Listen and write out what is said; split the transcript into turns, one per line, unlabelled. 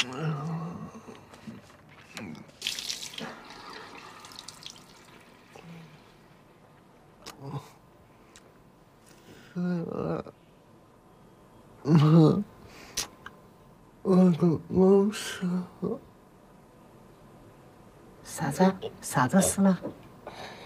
我的梦想。
啥子？啥子死了？